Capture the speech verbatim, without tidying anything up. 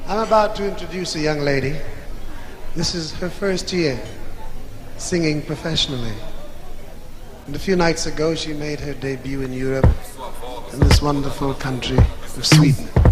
I'm about to introduce a young lady. This is her first year singing professionally. And a few nights ago she made her debut in Europe in this wonderful country of Sweden.